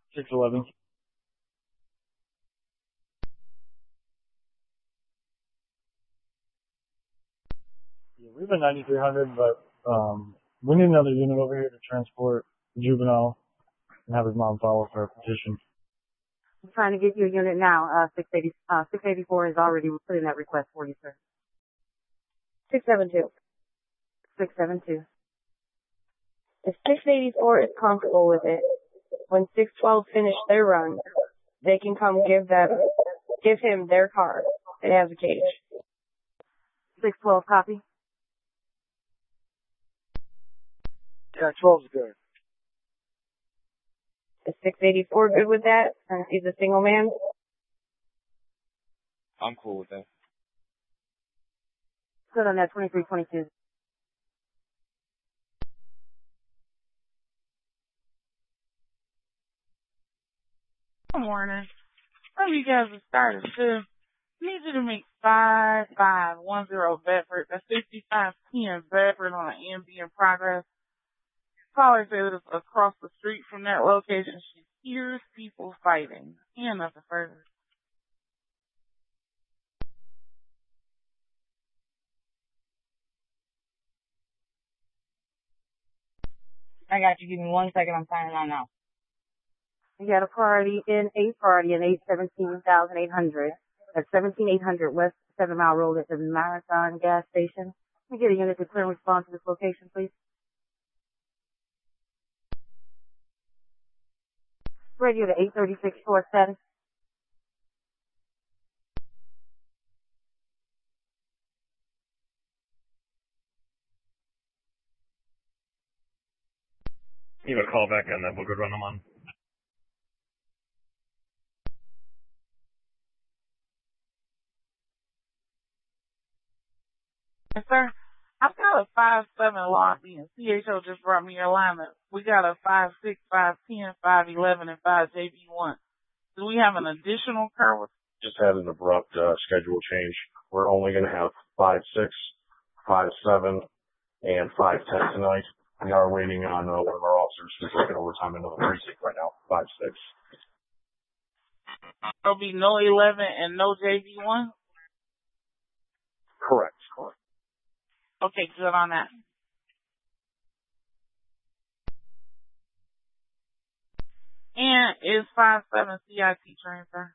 611. Yeah, we have a 9300, but we need another unit over here to transport the juvenile and have his mom follow for a petition. I'm trying to get you a unit now. 684 is already put in that request for you, sir. 672. 672. If 684 is comfortable with it, when 612 finish their run, they can come give him their car. It has a cage. 612 copy. Yeah, 12's good. Is 684 good with that? Since he's a single man? I'm cool with that. Good on that 2322. Good morning. Hope you guys have started too. Need you to make 5510 Bedford. That's 5510 Bedford on an MB in progress. Caller said it's across the street from that location. She hears people fighting. And nothing further. I got you. Give me 1 second. I'm signing on now. We got a priority in 817,800. That's 17800 West 7 Mile Road at the Marathon gas station. Can we get a unit to clear and respond to this location, please? Radio to 836 short status. You have a call back on that Woodward run I'm on. Yes, sir. I've got a 5-7 lobby and CHO just brought me your alignment. We got a 5-6, 5-10, 5-11, and 5-JB1. Do we have an additional car? Just had an abrupt schedule change. We're only going to have 5-6, 5-7, and 5-10 tonight. We are waiting on one of our officers who's working overtime in another precinct right now, 5-6. There'll be no 11 and no JB1? Correct. Okay, good on that. And is 5-7 CIT transfer?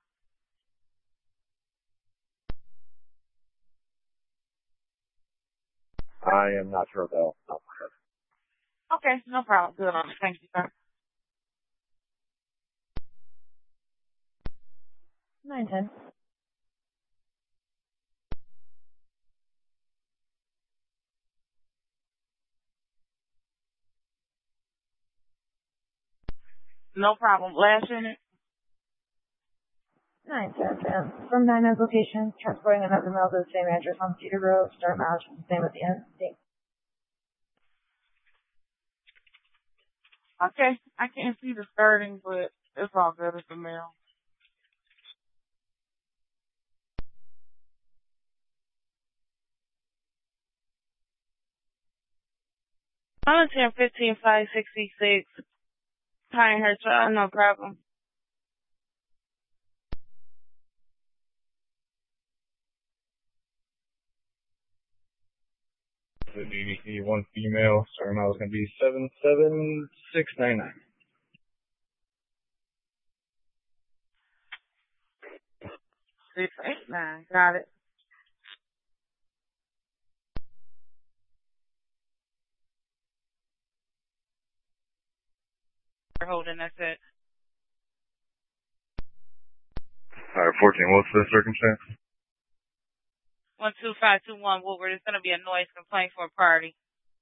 I am not sure of that. Okay, no problem. Good on it. Thank you, sir. 910. No problem. Last unit? 910. From 99's location, transporting another mail to the same address on Cedar Road. Start mileage from the same at the end. Thanks. Okay, I can't see the starting, but it's all good. It's a mail. I'm 10-15-566. Pinehurst, no problem. The DDC, one female. Sorry, I was going to be 77699. Six, eight, nine. Got it. Holding, that's it. Alright, 14, what's the circumstance? 12521 Woodward. It's going to be a noise complaint for a party.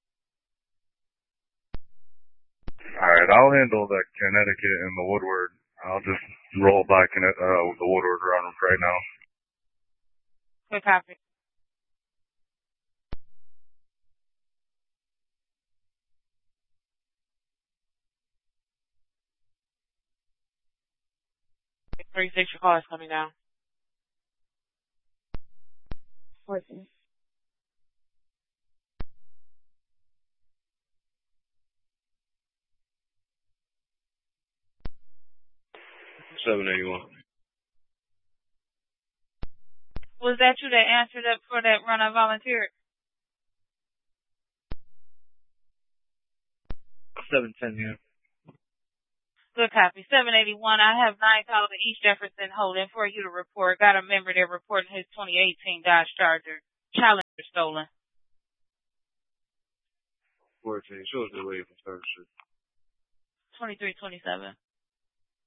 Alright, I'll handle the Connecticut and the Woodward. I'll just roll by with the Woodward around right now. Good copy. Three six, your call is coming down. 14. 781. Was that you that answered up for that run I volunteered? 710, yeah. Good copy. 781. I have 9 calls to East Jefferson holding for you to report. Got a member there reporting his 2018 Dodge Charger Challenger stolen. 14. Show us the way for service. 2327.